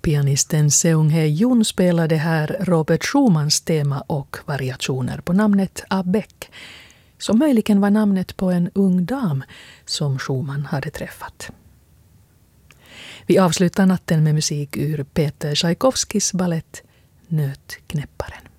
Pianisten Seung-Hae Jun spelade här Robert Schumans tema och variationer på namnet Abek, som möjligen var namnet på en ung dam som Schumann hade träffat. Vi avslutar natten med musik ur Peter Tchaikovskys ballett Nötknäpparen.